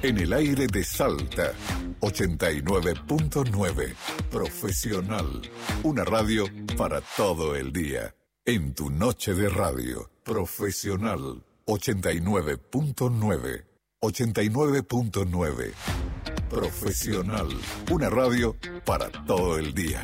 En el aire de Salta, 89.9. Profesional. Una radio para todo el día. En tu noche de radio. Profesional. 89.9. 89.9. Profesional. Una radio para todo el día.